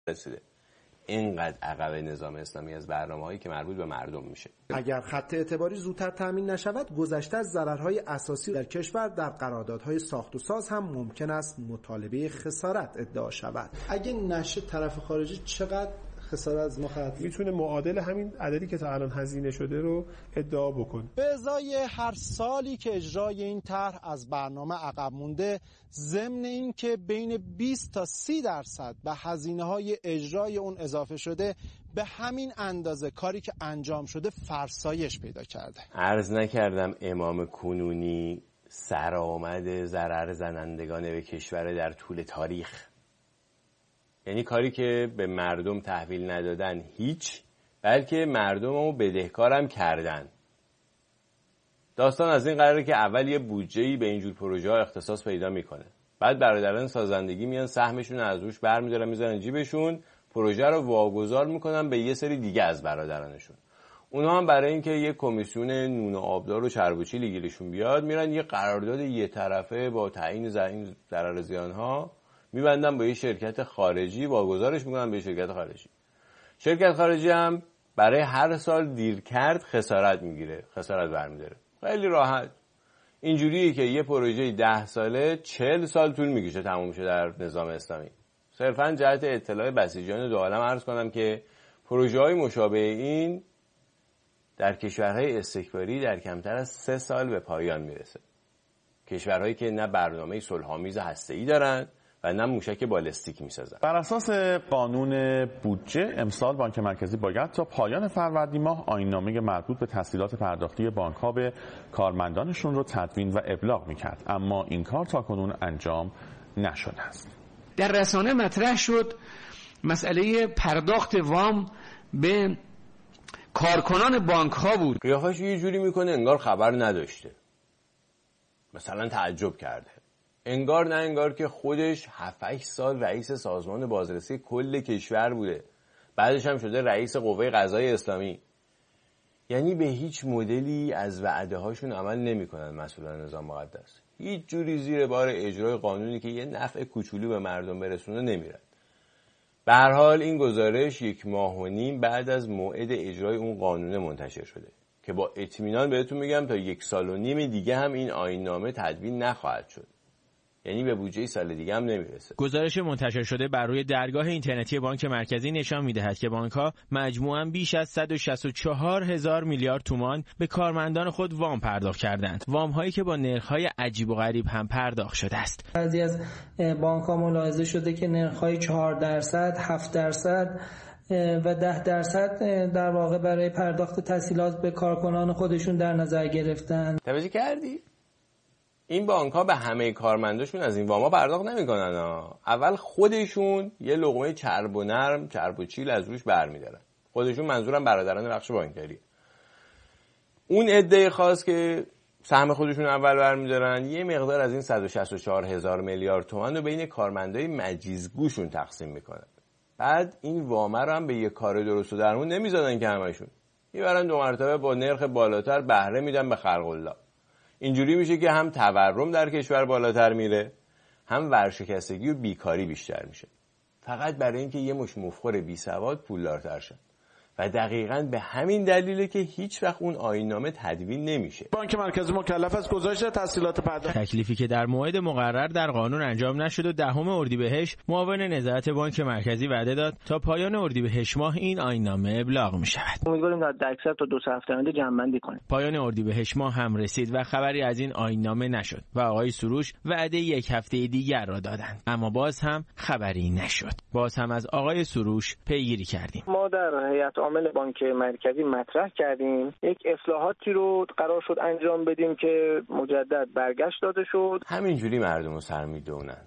رسیده. اینقدر عقب نظام اسلامی از برنامه‌هایی که مربوط به مردم میشه. اگر خط اعتباری زودتر تامین نشود، گذشته از ضررهای اساسی در کشور در قراردادهای ساخت و ساز هم ممکن است مطالبه خسارت ادعا شود. اگه نشه طرف خارجی چقدر خسارت از ما خواهد؟ میتونه معادل همین عددی که تا الان هزینه شده رو ادعا بکنه. به ازای هر سالی که اجرای این طرح از برنامه عقب مونده، ضمن این که بین 20 تا 30% به هزینه‌های اجرای اون اضافه شده، به همین اندازه کاری که انجام شده فرسایش پیدا کرده. عرض نکردم امام کنونی سرآمد ضرر زنندگان به کشور در طول تاریخ، یعنی کاری که به مردم تحویل ندادن هیچ، بلکه مردم رو بدهکارم کردن. داستان از این قراره که اول یه بودجه‌ای به اینجور پروژه ها اختصاص پیدا میکنه، بعد برادران سازندگی میان سهمشون از روش برمیدارن میذارن جیبشون، پروژه رو واگذار میکنن به یه سری دیگه از برادرانشون. اونها هم برای اینکه یه کمیسیون نون و آبدار و چرب و چیلی گیرشون بیاد، میرن یه قرارداد یه طرفه با تعیین ضرر زیانها میبندن با یه شرکت خارجی، واگذارش میکنن به شرکت خارجی. شرکت خارجی هم برای هر سال دیر کرد خسارت میگیره، خسارت برمیداره. خیلی راحت. اینجوریه که یه پروژه 10 ساله 40 سال طول میکشه تموم میشه در نظام اسلامی. صرفاً جهت اطلاع بسیجان دو عالم عرض کنم که پروژه‌های مشابه این در کشورهای استکباری در کمتر از 3 سال به پایان میرسه. کشورهایی که نه برنامه صلح‌آمیز هسته‌ای دارن و نه موشک بالستیک میسازن. بر اساس قانون بودجه امسال بانک مرکزی باید تا پایان فروردین ماه آیین‌نامه مربوط به تسهیلات پرداختی بانک‌ها به کارمندانشون رو تدوین و ابلاغ میکرد، اما این کار تاکنون انجام نشده است. در رسانه مطرح شد مسئله پرداخت وام به کارکنان بانک‌ها بود. قیافش یه جوری میکنه انگار خبر نداشته، مثلا تعجب کرده، انگار نه انگار که خودش 7-8 سال رئیس سازمان بازرسی کل کشور بوده، بعدش هم شده رئیس قوه قضاییه اسلامی. یعنی به هیچ مدلی از وعده هاشون عمل نمی‌کنن مسئولان نظام مقدس، هیچ جوری زیر بار اجرای قانونی که یه نفع کوچولو به مردم برسونه نمیرن. به هر حال این گزارش 1.5 ماه بعد از موعد اجرای اون قانون منتشر شده که با اطمینان بهتون میگم تا 1.5 سال دیگه هم این آیین‌نامه تدوین نخواهد شد، یعنی به بودجه سال دیگه هم نمیرسه. گزارش منتشر شده بر روی درگاه اینترنتی بانک مرکزی نشان میدهد که بانک‌ها مجموعاً بیش از 164,000 میلیارد تومان به کارمندان خود وام پرداخت کردند. وام‌هایی که با نرخ‌های عجیب و غریب هم پرداخت شده است. بعضی از بانک‌ها ملاحظه شده که نرخ‌های 4%، 7% و 10% در واقع برای پرداخت تسهیلات به کارکنان خودشون در نظر گرفتن. توجه کردی؟ این بانک‌ها به همه کارمنداشون از این واما پرداخت نمی‌کنن. اول خودشون یه لقمه چرب و نرم، چرب و چیل از روش برمی‌دارن. خودشون منظورم برادران بخش بانکداری. اون عده خاص که سهم خودشون اول برمی‌دارن یه مقدار از این 164,000 میلیارد تومان رو بین کارمندای مجیزگوشون تقسیم می‌کنن. بعد این وامه رو هم به یه کار درست و درمون نمی‌ذارن که همشون. میبرن 2 مرتبه با نرخ بالاتر بهره میدن به خلق الله. اینجوری میشه که هم تورم در کشور بالاتر میره، هم ورشکستگی و بیکاری بیشتر میشه، فقط برای اینکه یه مش مفخور بی سواد پولدارتر شن. و دقیقاً به همین دلیله که هیچ وقت اون آیین‌نامه تدوین نمیشه. بانک مرکزی مکلف است گزارش تسهیلات پرداخت، تکلیفی که در موعد مقرر در قانون انجام نشد و 10 اردیبهشت معاون نظارت بانک مرکزی وعده داد تا پایان اردیبهشت ماه این آیین‌نامه ابلاغ می‌شود. امیدواریم در اکثر تا 2 هفته آینده جمع‌بندی کنیم. پایان اردیبهشت ماه هم رسید و خبری از این آیین‌نامه نشد و آقای سروش وعده 1 هفته دیگر را دادند، اما باز هم خبری نشد. باز هم از آقای سروش پیگیری کردیم. ما در هیئت عامل بانک مرکزی مطرح کردیم، یک اصلاحاتی رو قرار شد انجام بدیم که مجدد برگشت داده شد. همینجوری مردم رو سر میدونن.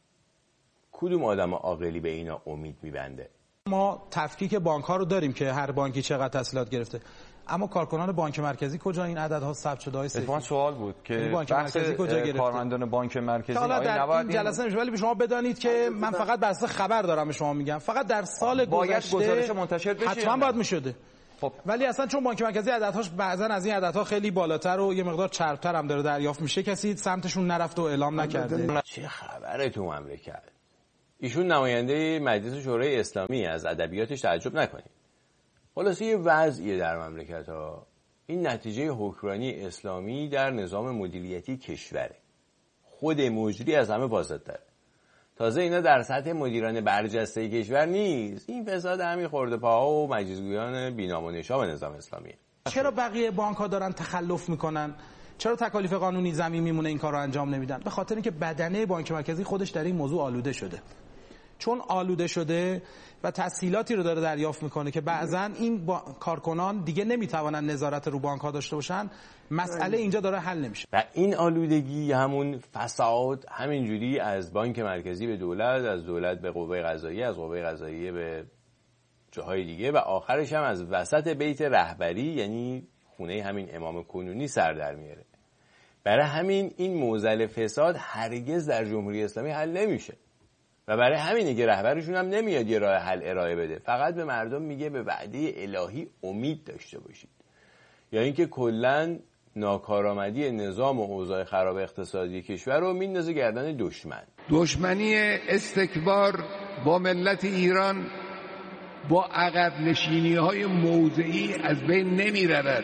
کدوم آدم عاقلی به اینا امید میبنده؟ ما تفکیک بانک‌ها رو داریم که هر بانکی چقدر تسهیلات گرفته، اما کارکنان بانک مرکزی کجا این عددها ثبت شده؟ اتفاقا سوال بود که بانک مرکزی کجا گرفته؟ کارمندان بانک مرکزی حالا در این جلسه نمیشه، ولی شما بدانید که من فقط بر اساس خبر دارم به شما میگم، فقط در سال گذشته گزارش منتشر بشه، حتما باید میشده. خب ولی اصلا چون بانک مرکزی عددهاش بعضا از این عددها خیلی بالاتر و یه مقدار چربتر هم داره دریافت میشه، کسی سمتشون نرفت و اعلام نکرده. چه خبره تو مملکت؟ ایشون نماینده مجلس شورای اسلامی، از ادبیاتش تعجب نکنید. خلاصه یه وضعیه در مملکت ها، این نتیجه حکمرانی اسلامی در نظام مدیریتی کشوره. خود مجری از همه فاسدتره. تازه اینا در سطح مدیران برجسته کشور نیست، این فساد همین خرده پاها و مجلسگویان بینام و نشا به نظام اسلامیه. چرا بقیه بانک‌ها دارن تخلف میکنن؟ چرا تکالیف قانونی زمین میمونه این کار رو انجام نمیدن؟ به خاطر اینکه بدنه بانک مرکزی خودش در این موضوع آلوده شده. چون آلوده شده و تسهیلاتی رو داره دریافت میکنه که بعضن این کارکنان دیگه نمیتوانن نظارت رو بانک ها داشته باشن، مسئله اینجا داره حل نمیشه. و این آلودگی، همون فساد، همینجوری از بانک مرکزی به دولت، از دولت به قوه قضاییه، از قوه قضاییه به جاهای دیگه و آخرش هم از وسط بیت رهبری، یعنی خونه همین امام کنونی سر در میاره. برای همین این معضل فساد هرگز در جمهوری اسلامی حل نمیشه و برای همینه که رهبرشون هم نمیاد یه راه حل ارائه بده، فقط به مردم میگه به وعده الهی امید داشته باشید، یا اینکه کلا ناکارآمدی نظام و اوضاع خراب اقتصادی کشور رو میندازه گردن دشمن. دشمنی استکبار با ملت ایران با عقب نشینی های موضعی از بین نمی رود.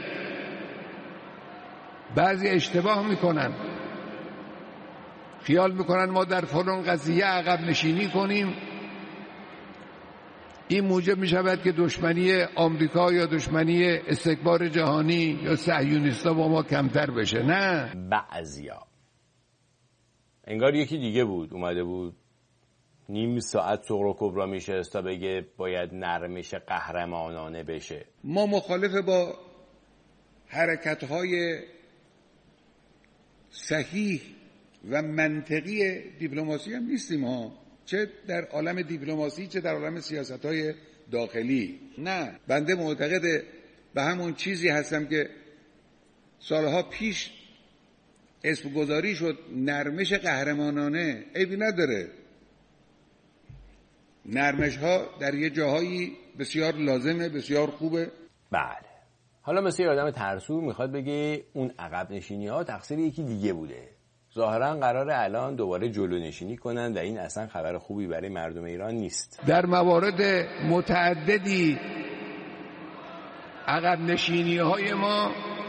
بعضی اشتباه میکنن، خیال میکنن ما در فلان قضیه عقب نشینی کنیم، این موجب میشود که دشمنی آمریکا یا دشمنی استکبار جهانی یا صهیونیستا با ما کمتر بشه. نه، بعضیا انگار یکی دیگه بود اومده بود نیم ساعت صغر و کبرا میشست تا بگه باید نرمش قهرمانانه بشه. ما مخالف با حرکت‌های صحیح و منطقی دیپلماسی هم نیستیم ها، چه در عالم دیپلماسی چه در عالم سیاست‌های داخلی. نه، بنده معتقد به همون چیزی هستم که سالها پیش اسم گذاری شد، نرمش قهرمانانه. عیبی نداره، نرمش ها در یه جاهایی بسیار لازمه، بسیار خوبه. بله، حالا مثل یه آدم ترسو میخواد بگه اون عقب نشینی ها تقصیر یکی دیگه بوده. ظاهرا قراره الان دوباره جلو نشینی کنن و این اصلا خبر خوبی برای مردم ایران نیست. در موارد متعددی عقب نشینی های ما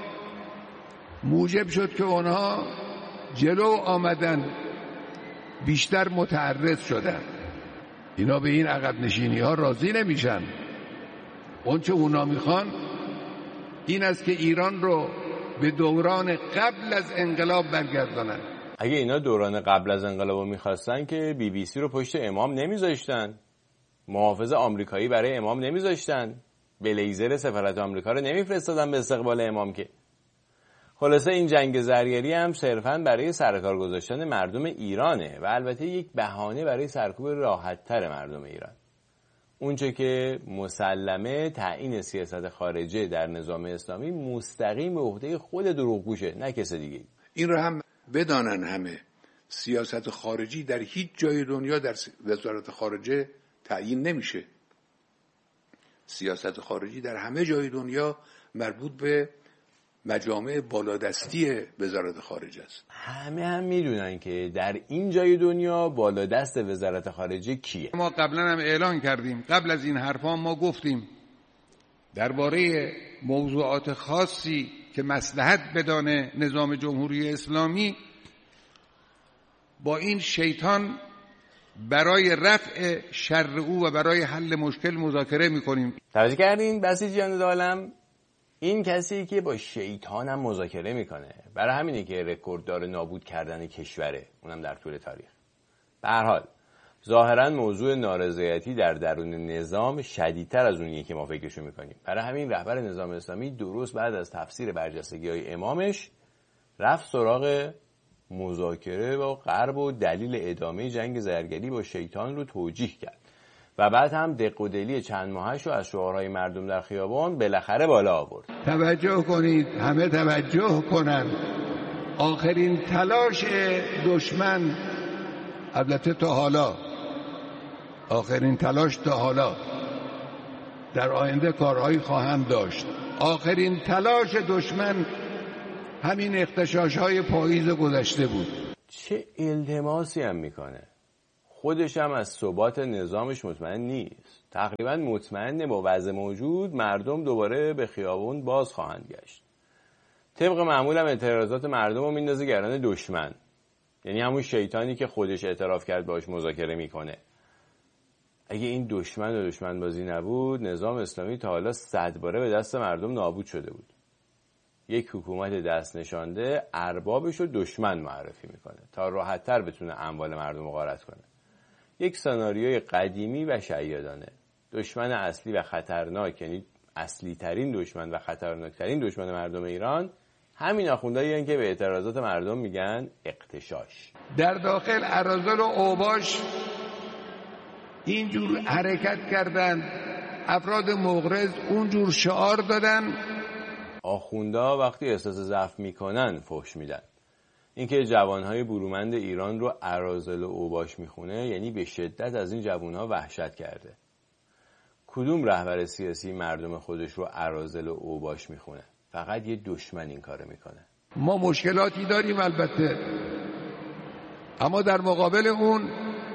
موجب شد که اونها جلو آمدن، بیشتر متعرض شدن. اینا به این عقب نشینی ها راضی نمیشن. اون چه اونا میخوان این است که ایران رو به دوران قبل از انقلاب برگردانن. اگه اینا دوران قبل از انقلاب میخواستن که BBC رو پشت امام نمیذاشتن، محافظ آمریکایی برای امام نمیذاشتن، بلیزر سفارت آمریکا رو نمیفرستادن به استقبال امام که. خلاصه این جنگ زرگری هم صرفاً برای سرکار گذاشتن مردم ایرانه و البته یک بهانه برای سرکوب راحت‌تر مردم ایران. اونچه که مسلمه تعیین سیاست خارجه در نظام اسلامی مستقیم به عهده خود دروغگوشه، نه کس دیگه. این رو هم بدانن همه، سیاست خارجی در هیچ جای دنیا در وزارت خارجه تعیین نمیشه. سیاست خارجی در همه جای دنیا مربوط به مجامع بالادستی وزارت خارجه است. همه هم میدونن که در این جای دنیا بالادست وزارت خارجه کیه. ما قبلا هم اعلان کردیم، قبل از این حرفا ما گفتیم درباره موضوعات خاصی که مصلحت بدانه نظام جمهوری اسلامی با این شیطان برای رفع شر او و برای حل مشکل مذاکره میکنیم. توجه کردین بسیجیان عالم؟ این کسی که با شیطان هم مذاکره میکنه، برای همینه که رکورددار نابود کردن کشوره، اونم در طول تاریخ. به هر حال ظاهرا موضوع نارضایتی در درون نظام شدیدتر از اونیه که ما فکرشو میکنیم. برای همین رهبر نظام اسلامی درست بعد از تفسیر برجستگی‌های امامش رفت سراغ مذاکره با غرب و دلیل ادامه جنگ زرگری با شیطان رو توجیه کرد و بعد هم دق و دلی چند ماهش رو از شعارهای مردم در خیابان بالاخره بالا آورد. توجه کنید، همه توجه کنن. آخرین تلاش دشمن، البته تا حالا، آخرین تلاش تا حالا، در آینده کارهایی خواهم داشت. آخرین تلاش دشمن همین اغتشاش‌های پاییز گذشته بود. چه التماسی هم میکنه. خودش هم از ثبات نظامش مطمئن نیست. تقریبا مطمئن با وضع موجود مردم دوباره به خیابون باز خواهند گشت. طبق معمول هم اعتراضات مردم رو میندازه گردن دشمن، یعنی همون شیطانی که خودش اعتراف کرد باش مذاکره میکنه. اگه این دشمن و دشمن بازی نبود، نظام اسلامی تا حالا 100 باره به دست مردم نابود شده بود. یک حکومت دست نشانده اربابش رو دشمن معرفی میکنه تا راحت‌تر بتونه اموال مردم رو غارت کنه. یک سناریوی قدیمی و شیادانه. دشمن اصلی و خطرناک، یعنی اصلی ترین دشمن و خطرناک ترین دشمن مردم ایران، همین آخوندهایی که به اعتراضات مردم میگن اغتشاش. در داخل اراذل و اوباش اینجور حرکت کردن، افراد مغرض اونجور شعار دادن. آخوندها وقتی احساس ضعف میکنن فحش میدن. اینکه جوانهای برومند ایران رو اراذل و اوباش میخونه، یعنی به شدت از این جوانها وحشت کرده. کدوم رهبر سیاسی مردم خودش رو اراذل و اوباش میخونه؟ فقط یه دشمن این کارو میکنه. ما مشکلاتی داریم البته، اما در مقابل اون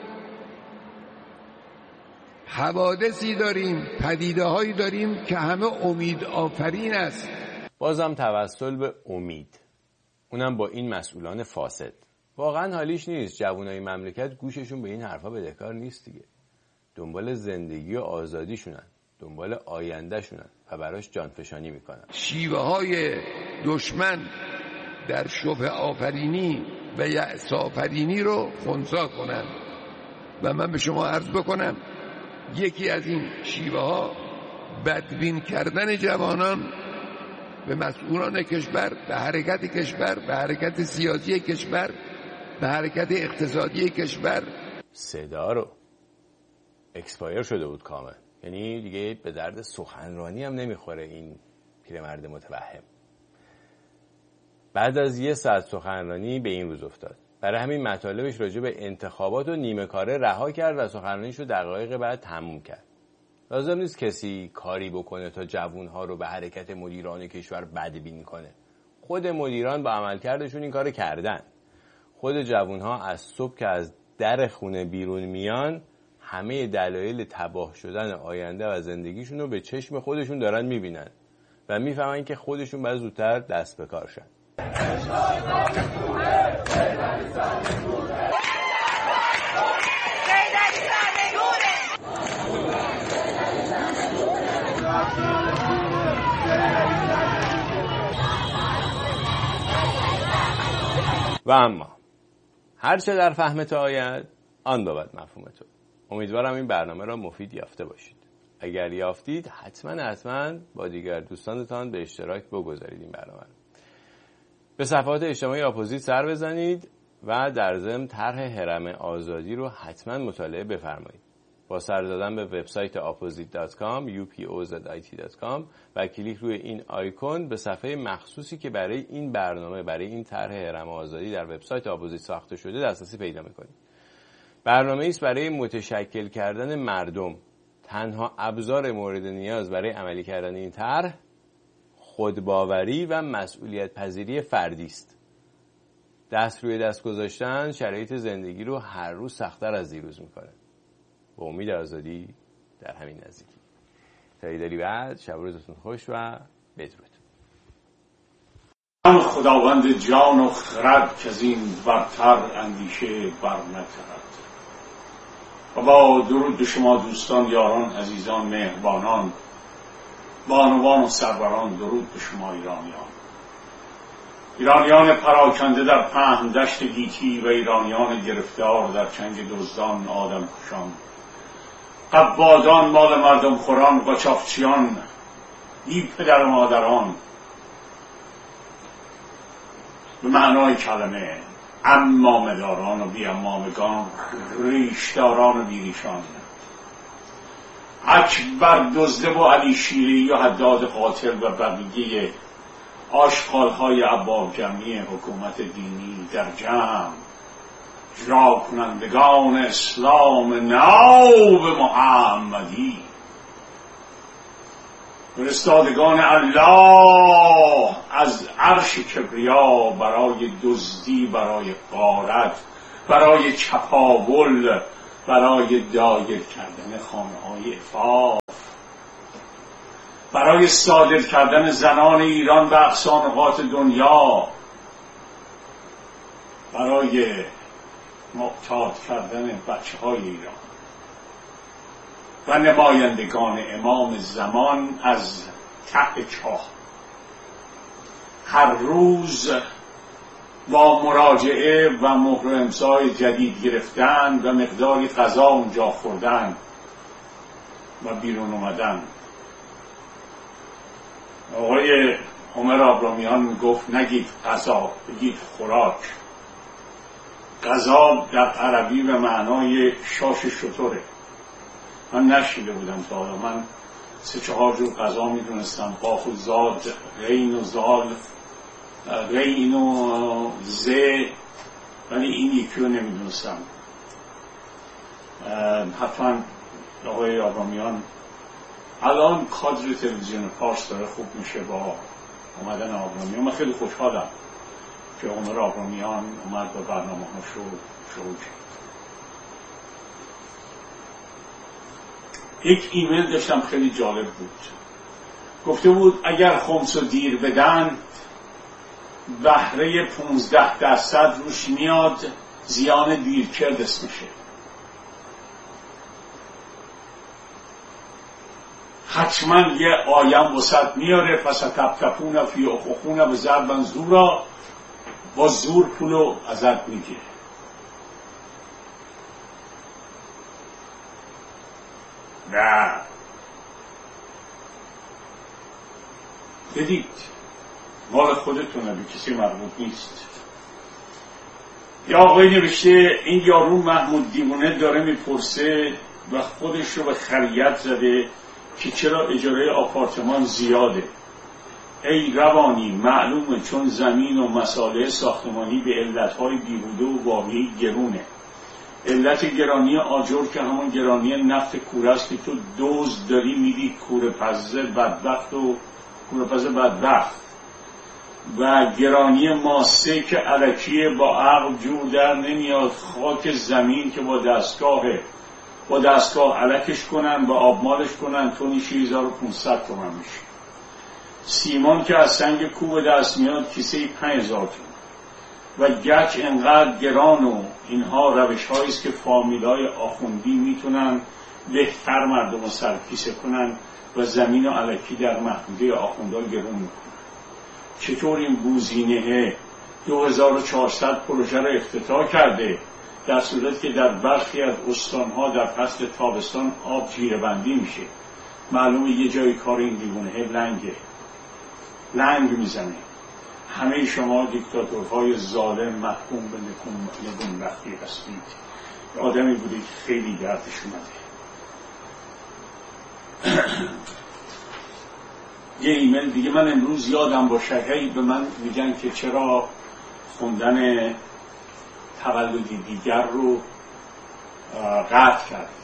حوادثی داریم، پدیده‌هایی داریم که همه امید آفرین است. بازم توسل به امید، اونم با این مسئولان فاسد. واقعا حالیش نیست. جوانای مملکت گوششون به این حرفا بدهکار نیست دیگه. دنبال زندگی و آزادیشونن، دنبال آیندهشونن و براش جانفشانی میکنن. شیوه های دشمن در شبه آفرینی و یأس آفرینی رو خنثی کنن و من به شما عرض بکنم یکی از این شیوه ها بدبین کردن جوانان به مسئولان کشور، به حرکت کشور، به حرکت سیاسی کشور، به حرکت اقتصادی کشور. صدا رو اکسپایر شده بود کامل، یعنی دیگه به درد سخنرانی هم نمیخوره این پیرمرد متوهم. بعد از 1 ساعت سخنرانی به این روز افتاد. برای همین مطالبش راجع به انتخابات و نیمه کاره رها کرد و سخنرانیش رو دقایق بعد تموم کرد. لازم نیست کسی کاری بکنه تا جوانها رو به حرکت مدیران کشور بدبین کنه. خود مدیران با عملکردشون این کارو کردن. خود جوانها از صبح که از در خونه بیرون میان، همه دلایل تباه شدن آینده و زندگیشون رو به چشم خودشون دارن میبینن و میفهمن که خودشون باید زودتر دست به کار شن. و اما هرچه در فهم تو آید آن بود مفهوم تو. امیدوارم این برنامه را مفید یافته باشید. اگر یافتید حتما با دیگر دوستانتان به اشتراک بگذارید این برنامه. به صفحات اجتماعی اپوزیت سر بزنید و در ضمن طرح هرم آزادی رو حتما مطالعه بفرمایید. با سر زدن به وبسایت opposite.com upozit.com و کلیک روی این آیکون به صفحه مخصوصی که برای این برنامه، برای این طرح هرم آزادی در وبسایت اپوزیت ساخته شده دسترسی پیدا می‌کنید. برنامه‌ای است برای متشکل کردن مردم. تنها ابزار مورد نیاز برای عملی کردن این طرح خودباوری و مسئولیت پذیری فردی است. دست روی دست گذاشتن شرایط زندگی رو هر روز سخت‌تر از دیروز می‌کنه. با امید آزادی در همین نزدیکی. تا ایداری بعد، شب روزتون خوش و بدرود. خداوند جان و خرد که از این برتر اندیشه بر نکرد. و با درود به شما دوستان، یاران، عزیزان، مهربانان، بانوان و سروران، درود به شما ایرانیان پراکنده در پهن دشت گیتی و ایرانیان گرفتار در چنگ دزدان آدم کشان، قبادان، مال مردم خوران، قاچاقچیان، بی پدر و مادران به معنای کلمه، عمامه‌داران و بی عمامگان، ریشداران و بیریشان، اکبر دزده و علی شیری و حداد قاتل و بقیه آشغال‌های عبارجمعی حکومت دینی در جمع، اجرا کنندگان اسلام ناب محمدی، فرستادگان الله از عرش کبریا برای دزدی، برای غارت، برای چپاول، برای دایر کردن خانه‌های عفاف، برای صادر کردن زنان ایران به اقصا نقاط دنیا، برای معتاد کردن بچه‌های ایران و نمایندگان امام زمان از ته چاه. هر روز با مراجعه و مهر امضای جدید گرفتن و مقداری غذا اونجا خوردن و بیرون اومدن. آقای عمر آبرامیان گفت نگید غذا، بگید خوراک. غذا در عربی به معنای شاش شتره. من نشیده بودم تا حالا. من 3-4 جور غذا میدونستم: قاف و زاد، غین و زال، غین و ز، ولی این یکی رو نمیدونستم. حتما آقای آبرامیان الان کادر تلویزیون پارس داره خوب میشه با اومدن آبرامیان. من خیلی خوشحالم که عمر آبرامیان اومد و برنامه هاشو شروع کرد. یک ایمیل داشتم خیلی جالب بود. گفته بود اگر خمس و دیر بدن بهره 15% روش میاد، زیان دیرکرد اسمشه. حتما یه آیم وسط میاره: پس تپتپون فی اخوخون و ضربن زورا، با زور پولو ازت میگیره. نه، بدید مال خودتونه، به کسی مربوط نیست. یا آقای نوشته این یارو محمود دیوانه داره میپرسه و خودش رو به خریت زده که چرا اجاره آپارتمان زیاده. ای روانی، معلومه چون زمین و مسائل ساختمانی به علتهای بیهوده و واقعی گرونه. علت گرانی آجر که همون گرانی نفت کوره است که تو دوز داری میدی کوره‌پزه بدبخت و کوره‌پزه بدبخت، و گرانی ماسه که الکیه با عقل جور در نمیاد. خاک زمین که با دستگاه الکش کنن و آبمالش کنن تونی 3500 تومن میشه. سیمان که از سنگ کوه دست میاد کیسه 5000 تومن. و گچ انقدر گران و اینها روش هاییست که فامیلای آخوندی میتونن بهتر مردم رو سرکیسه کنن و زمین و الکی در محدوده آخوندها گرون میکنن. چطور این بوزینه 2400 پروژه رو افتتاح کرده در صورت که در برخی از استانها در فصل تابستان آب جیره‌بندی میشه؟ معلومه یه جای کار این دیوانه لنگ میزنه. همه شما دیکتاتورهای ظالم محکوم به نگونبختی هستید. آدمی بوده که خیلی دردش اومده. یه ایمیل دیگه من امروز یادم باشه، هی به من میگن که چرا خوندن تولدی دیگر رو قطع کردی.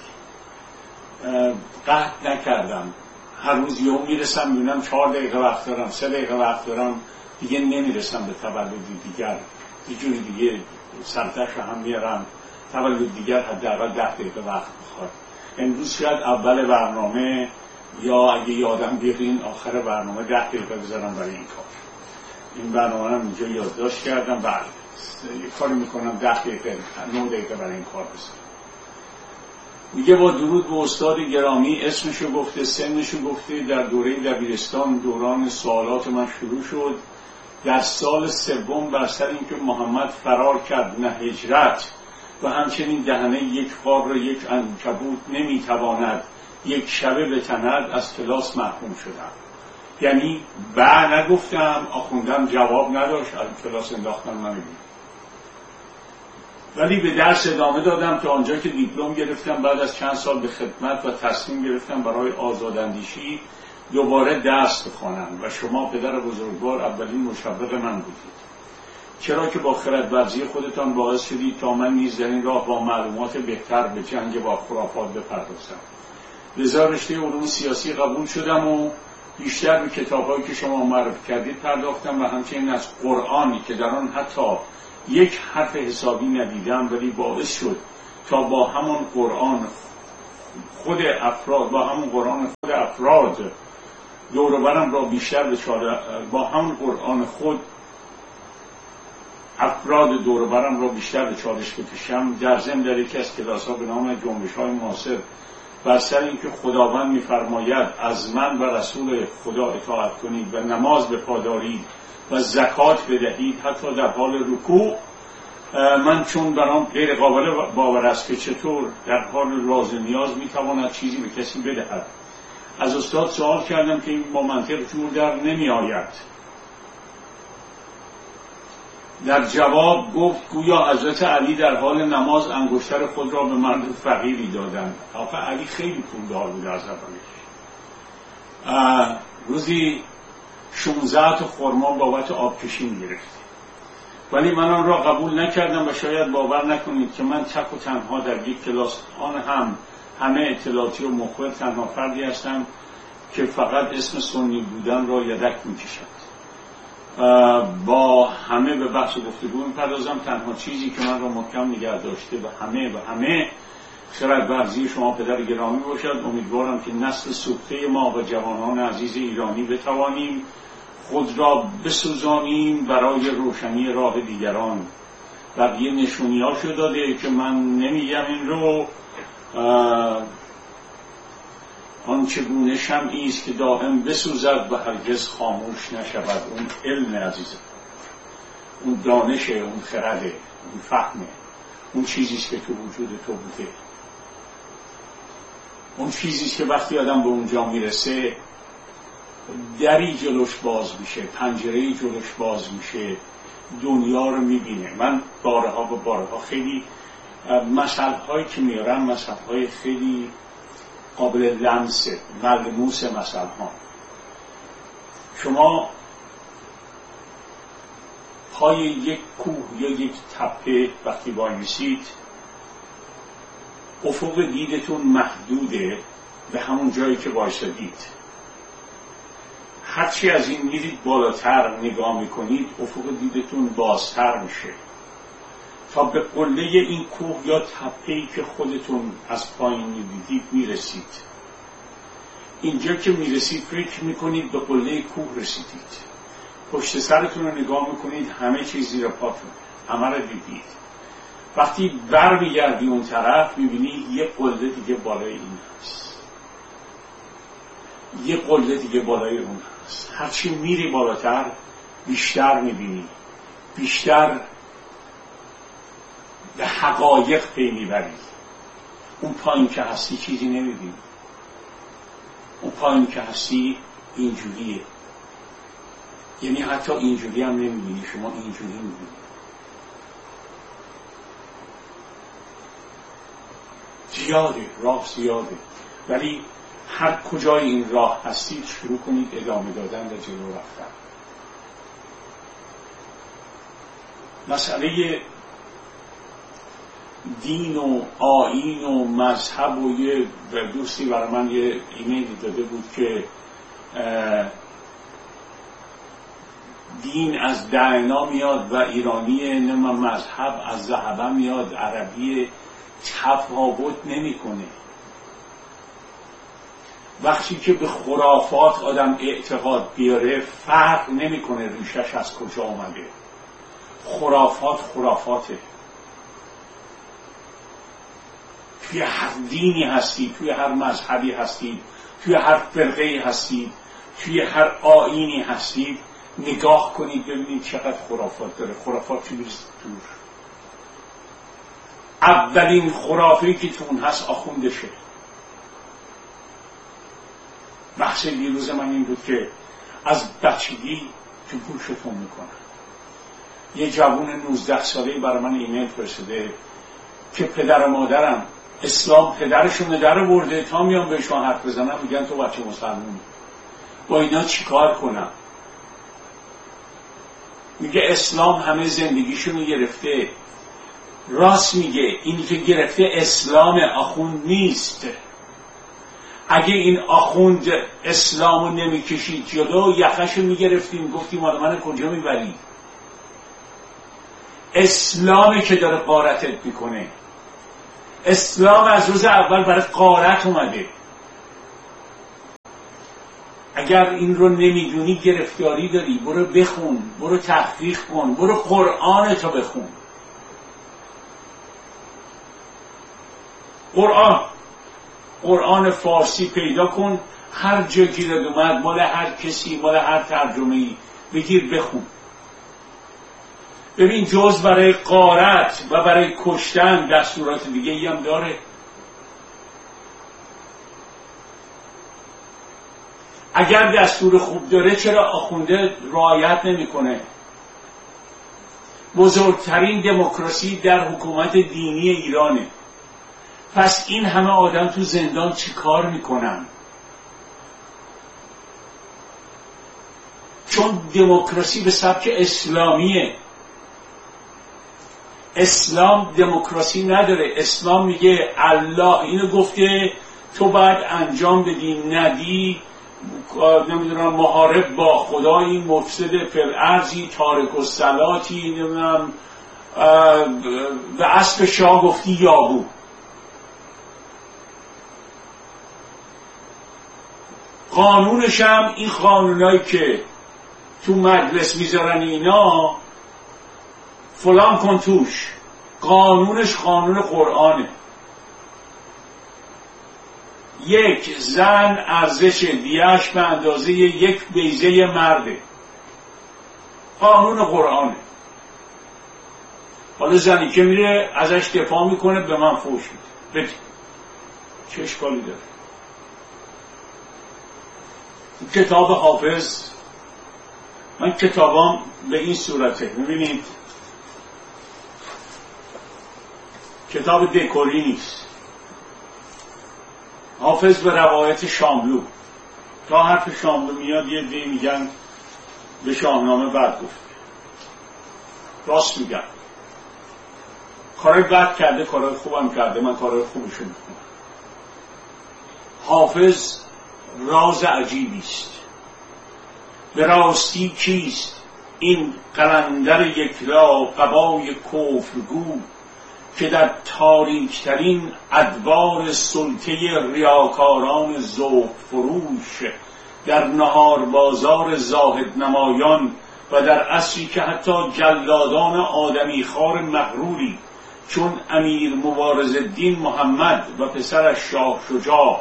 قطع نکردم. هر روز یهو میرسم میبینم 4 دقیقه وقت دارم، 3 دقیقه وقت دارم، دیگه نمیرسم به تولدی دیگر. یه جوری دیگه سرتش هم میارم. تولد دیگر حداقل 10 دقیقه وقت میخواد. امروز شاید اول برنامه یا اگه یادم بیارین آخر برنامه 10 دقیقه بذارم برای این کار. این برنامه هم اینجا یادداشت کردم. بله یه کاری میکنم 10 دقیقه 9 دقیقه برای این کار بذارم. میگه با درود به استاد گرامی، اسمشو گفته، سنشو گفته. در دوره دبیرستان دوران سوالات من شروع شد. در سال 3 بر سر اینکه محمد فرار کرد نه هجرت و همچنین دهنه یک خار را یک عنکبوت نمیتواند یک شبه بتند از کلاس محروم شدم. یعنی نگفتم، آخوندم جواب نداشت، از کلاس انداختن من. ولی به درس ادامه دادم تا آنجا که دیپلم گرفتم. بعد از چند سال به خدمت و تصمیم گرفتم برای آزاداندیشی دوباره درس بخوانم و شما پدر بزرگوار اولین مشوق من بودید. چرا که با خردورزی خودتان باعث شدید تا من نیز در این راه با معلومات بهتر به جنگ با خرافات بپردازم. لذا رشته علوم سیاسی قبول شدم و بیشتر به کتاب‌هایی که شما معرفی کردید پرداختم و همچنین از قرآنی که در آن حتی یک حرف حسابی ندیدم ولی باعث شد تا با همون قرآن خود افراد دور و برم را بیشتر به چالش، با همون قرآن خود افراد دور و برم را بیشتر به چالش بکشم. در ضمن در یکی از کلاس‌ها به نام جنبش‌های معاصر بر سر اینکه خداوند می‌فرماید از من و رسول خدا اطاعت کنید و نماز بپادارید و زکات بدهید حتی در حال رکوع، من چون برام غیر قابل باور است که چطور در حال لازم نیاز میتواند چیزی به کسی بدهد، از استاد سوال کردم که این با منطق جور در نمی آید. در جواب گفت گویا حضرت علی در حال نماز انگشتر خود را به مرد فقیری دادند. آخه علی خیلی پولدار بود از اولش، روزی 16 تا خرما بابت آبکشی می‌گرفت، ولی من آن را قبول نکردم و شاید باور نکنید که من تک و تنها در یک کلاس، آن هم همه اطلاعاتی و مخبر، تنها فردی هستم که فقط اسم سنی بودن را یدک می‌کشد. با همه به بحث و گفتگو می‌پردازم. تنها چیزی که من را محکم نگه داشته و همه خرد ورزی شما پدر گرامی باشد. امیدوارم که نسل سوخته ما و جوانان عزیز ایرانی بتوانیم خود را بسوزانیم برای روشنی راه دیگران. بقیه نشونیاشو داده که من نمیگم این رو. آن چگونه شمعی است که دائم بسوزد و هرگز خاموش نشود. اون علم عزیزم، اون دانشه، اون خرده، اون فهمه، اون چیزیست که تو وجود تو بوده، اون چیزیست که وقتی آدم به اونجا میرسه دری جلوش باز میشه، پنجره‌ای جلوش باز میشه، دنیا رو میبینه. من بارها خیلی مثال‌هایی که میارم مثال‌های خیلی قابل لمس، ملموس مثال‌ها. شما پای یک کوه یا یک تپه وقتی وایسید، افق دیدتون محدوده به همون جایی که وایسادید. هرچی از این میرید بالاتر نگاه میکنید، افق دیدتون بازتر میشه تا به قله این کوه یا تپه‌ای که خودتون از پایین میدیدید میرسید. اینجا که میرسید فکر میکنید به قله کوه رسیدید. پشت سرتون رو نگاه میکنید، همه چیز زیر پاتون، همه رو دیدید. وقتی بر میگردی اون طرف میبینی یه قله دیگه بالای این هست، یه قله دیگه بالای اون هست. هرچی میری بالاتر بیشتر میبینی، بیشتر به حقایق پی میبری. اون پایین که هستی چیزی نمیبینی. اون پایین که هستی اینجوریه، یعنی حتی اینجوری هم نمیبینی، شما اینجوری میبینی. زیاده، راه زیاده، ولی هر کجای این راه هستید شروع کنید ادامه دادن و جلو رفتن. مسئله دین و آیین و مذهب و یه دوستی برای من یه ایمیلی داده بود که دین از دعنا میاد و ایرانی، مذهب از ذهبه میاد عربی، تفاوت نمیکنه. وقتی که به خرافات آدم اعتقاد بیاره فرق نمیکنه ریشش از کجا آمده. خرافات خرافاته. توی هر دینی هستید، توی هر مذهبی هستید، توی هر فرقه‌ای هستید، توی هر آیینی هستید، نگاه کنید ببینید چقدر خرافات داره. خرافات چی بیرسید دور. اولین خرافه‌ای که تو اون هست آخوندشه. بحث دیروز من این بود که از بچگی تو گوشتون میکنن. یه جوون 19 ساله‌ای برای من ایمیل فرستاده که پدر و مادرم اسلام پدرشون در برده، تا میان بهشون حرف بزنم میگن تو بچه مسلمونی. با اینا چیکار کنم؟ میگه اسلام همه زندگیشونو گرفته. راست میگه، اینی که گرفته اسلام، آخوند نیست. اگه این آخوند اسلامو نمیکشید جلو، یخشو میگرفتیم گفتیم آره من کجا میبری؟ اسلامی که داره غارتت میکنه، اسلام از روز اول برای غارت اومده. اگر این رو نمیدونی گرفتاری داری، برو بخون، برو تحقیق کن، برو قرآنتو بخون. قرآن فارسی پیدا کن، هر جا گیرد اومد، مال هر کسی، مال هر ترجمه‌ای، بگیر بخون. ببین جز برای غارت و برای کشتن دستورات دیگه ای هم داره. اگر دستور خوب داره چرا آخونده رعایت نمیکنه؟ بزرگترین دموکراسی در حکومت دینی ایرانه. پس این همه آدم تو زندان چی کار میکنن؟ چون دموکراسی به سبک اسلامیه. اسلام دموکراسی نداره. اسلام میگه الله اینو گفته، تو باید انجام بدی، ندی نمیدونم محارب با خدایی، مفسد فی الارضی، تارک الصلاتی، نمیدونم به اسب شاه گفتی یابو. قانونش هم این قانونایی که تو مجلس میذارن اینا فلان کن توش، قانونش قانون قرآنه. یک زن ارزش دیهش به اندازه یک بیضه مرده، قانون قرآنه. حالا زنی که میره ازش دفاع میکنه به من فوش میده، چه اشکالی داره؟ کتاب حافظ، من کتابام به این صورته، میبینید کتاب دکوری نیست. حافظ به روایت شاملو، تا حرف شاملو میاد یه دی میگن به شاهنامه بد گفت. راست میگن، کارای بد کرده، کارای خوبم کرده، من کارای خوبشو میکنم. حافظ راز عجیبی است. به راستی کیست این قلندر یکلا قبای کفرگو که در تاریکترین ادوار سلطه ریاکاران ذوق فروش، در نهار بازار زاهد نمایان و در عصری که حتی جلادان آدمی خار مغروری چون امیر مبارزالدین محمد و پسرش شاه شجاع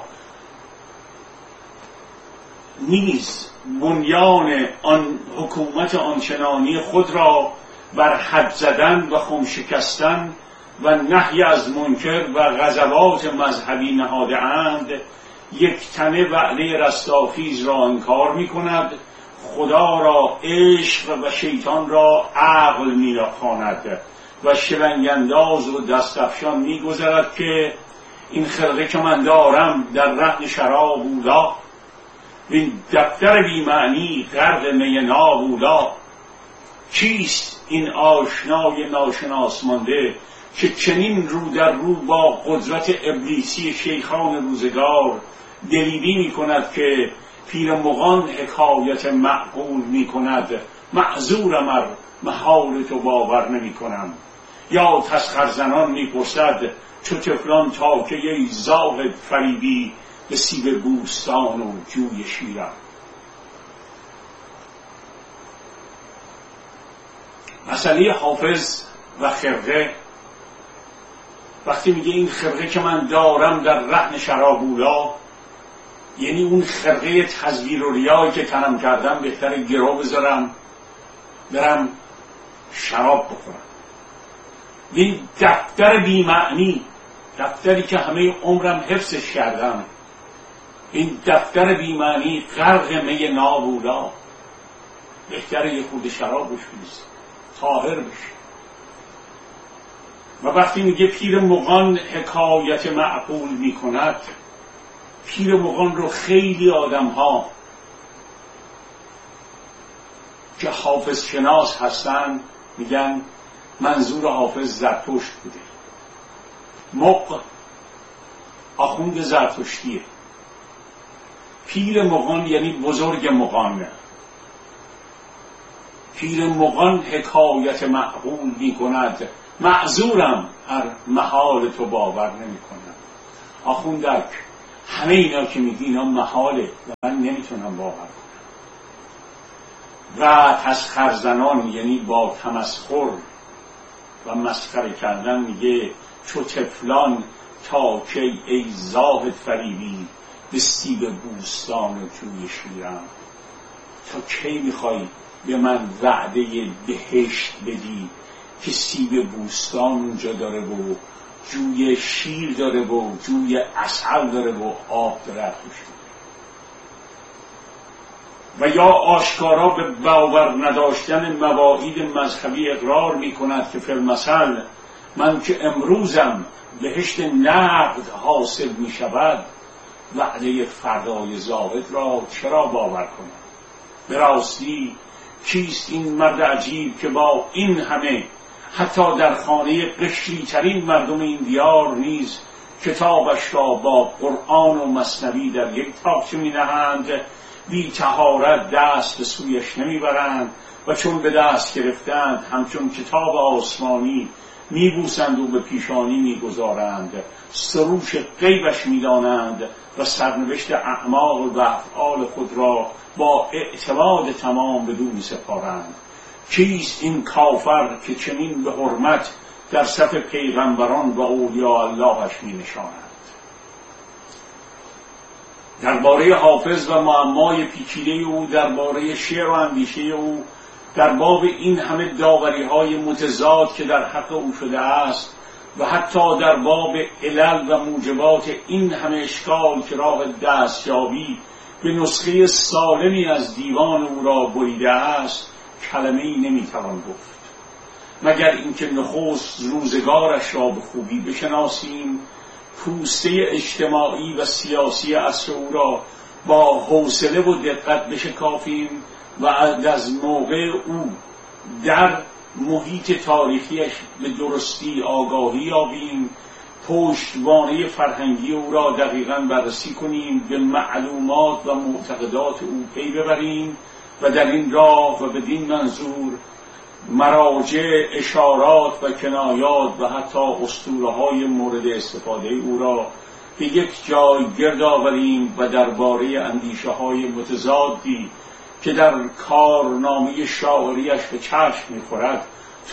نیز بنیان آن حکومت آنچنانی خود را بر حد زدن و خم شکستن و نهی از منکر و غزوات مذهبی نهاده اند، یک تنه وعده رستاخیز را انکار می کند، خدا را عشق و شیطان را عقل می خواند و شلنگانداز و دستفشان می گذرد که این خرقه که من دارم در رهن شراب اولا، این دفتر بی معنی غرق می ناب اولا. کیست این آشنای ناشناس مانده که چنین رو در رو با قدرت ابلیسی شیخان روزگار دلیری می کند که پیر مغان حکایت معقول می کند، معذورم ار محال تو باور نمی کنم. یا تسخر زنان می پرسد چو طفلان تا که ای زاهد فریبی به سیب بوستان و جوی شیرم. مسئله حافظ و خرقه، وقتی میگه این خرقه که من دارم در رهن شرابولا، یعنی اون خرقه تزویر و ریایی که تنم کردم بهتره گرو بذارم برم شراب بخورم. این دفتر بی‌معنی، دفتری که همه عمرم حفظش کردم، این دفتر بی‌معنی غرق می نابولا، بهتره یه خود شراب بشویز طاهر بشه. و وقتی میگه پیر مغان حکایت معقول میکند، پیر مغان رو خیلی آدم ها که حافظ شناس هستن میگن منظور حافظ زرتشت بوده. مغ آخوند زرتشتیه. پیر مغان یعنی بزرگ مغان. پیر مغان حکایت معقول میکند معذورم هر محال تو باور نمی کنم. آخوندک همه اینا که میگی اینا محاله و من نمیتونم باور کنم. و تسخرزنان یعنی با تمسخر و مسخره کردن میگه چو طفلان تا کی ای زاهد فریبی به سیب بوستان و جوی شیرم. تا کی میخوای به من وعده بهشت بدی که سیب بوستان اونجا داره و جوی شیر داره و جوی عسل داره و آب داره توش. و یا آشکارا به باور نداشتن مواعید مذهبی اقرار می کند که فی‌المثل من که امروزم بهشت نقد حاصل می شود وعده فردای زاهد را چرا باور کنم؟ به راستی کیست این مرد عجیب که با این همه حتی در خانه قشری ترین مردم این دیار نیز کتابش را با قرآن و مثنوی در یک تاقچه می نهند، بی طهارت دست به سویش نمیبرند و چون به دست گرفتند همچون کتاب آسمانی میبوسند و به پیشانی میگذارند، سروش غیبش میدانند و سرنوشت اعمال و افعال خود را با اعتماد تمام بدو میسپارند. کیست این کافر که چنین به حرمت در صف پیغمبران و اولیاء اللهش مینشاند؟ درباره حافظ و معمای پیچیده او، درباره شعر و اندیشه او، در باب این همه داوری‌های متضاد که در حق او شده است و حتی در باب علل و موجبات این همه اشکال که راه دستیابی به نسخه سالمی از دیوان او را بریده است کلمه‌ای نمی‌توان گفت، مگر اینکه نخست روزگارش را به خوبی بشناسیم، پوسته اجتماعی و سیاسی عصر او را با حوصله و دقت بشکافیم و از موقع او در محیط تاریخیش به درستی آگاهی یابیم، پشتوانه فرهنگی او را دقیقاً بررسی کنیم، به معلومات و معتقدات او پی ببریم و در این راه و بدین منظور مراجع، اشارات و کنایات و حتی اسطوره‌های مورد استفاده او را به یک جای گرد آوریم و درباره اندیشه‌های متضادی که در کارنامه شاعریش به چشم می‌خورد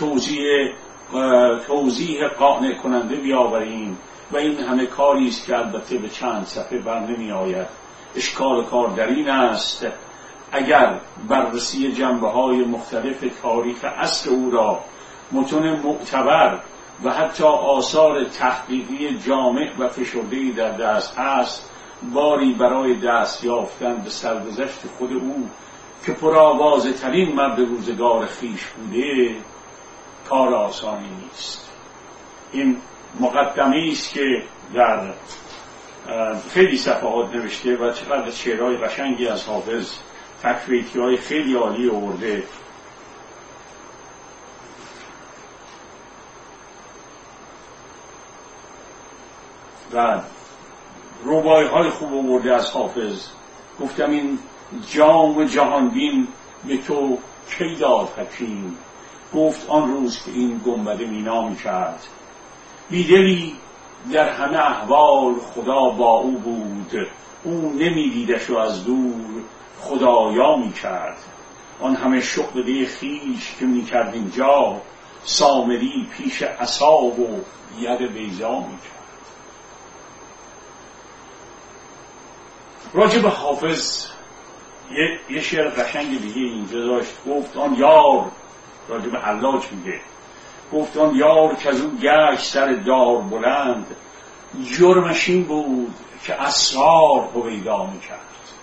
توضیح قانع کننده بیاوریم و این همه کاری است که البته به چند صفحه بر نمی‌آید. اشکال کار در این است اگر بررسی جنبه‌های مختلف تاریخ عصر او را متون معتبر و حتی آثار تحقیقی جامع و فشرده‌ای در دست است، باری برای دست یافتن به سرگذشت خود او که پرآوازه ترین مرد روزگار خویش بوده کار آسانی نیست. این مقدمه است که در خیلی صفحات نوشته و چقدر شعرهای قشنگی از حافظ، تکویتی‌های خیلی عالی آورده. و رباعی‌های خوب آورده از حافظ. گفتم این جام جهانبین به تو کی داد حکیم، گفت آن روز که این گنبد مینا می‌کرد. بیدلی در همه احوال خدا با او بود، او نمی‌دیدش و از دور خدایا می‌کرد. آن همه شغله خویش که می‌کرد اینجا، سامری پیش عصا و ید بیضا می‌کرد. راجع به حافظ یه شعر قشنگ دیگه اینجا داشت. گفت آن یار، راجع به حلاج میگه، گفت آن یار که از او گشت سر دار بلند، جرمش این بود که اسرار هویدا میکرد.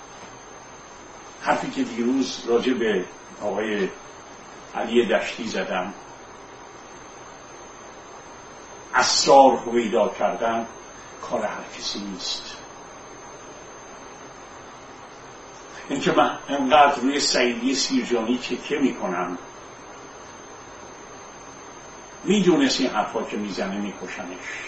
حرفی که دیروز راجع به آقای علی دشتی زدم، اسرار هویدا کردن کار هر کسی نیست. این که من انقدر روی سعیدی سیرجانی چکه میکنم، میدونست این حرفا که میزنه میکشنش.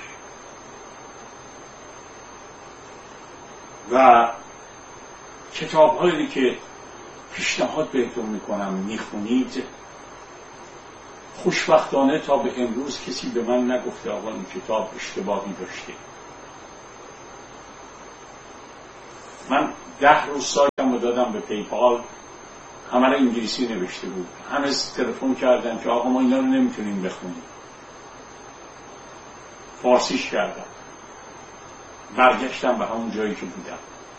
و کتاب هایی که پیشنهاد بهتون میکنم میخونید، خوشبختانه تا به امروز کسی به من نگفته آقا این کتاب اشتباهی داشته. من 10 روز سایتم رو دادم به پیپال، همه رو انگلیسی نوشته بود، همه تلفن کردن که آقا ما اینا رو نمیتونیم بخونیم. فارسیش کردم، برگشتم به همون جایی که بودم.